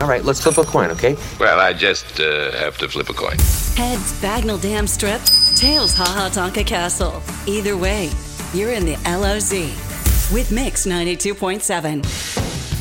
right, let's flip a coin, okay? Well, I just have to flip a coin. Heads Bagnall Dam Strip, tails Haha Tonka Castle. Either way, you're in the LOZ with Mix 92.7.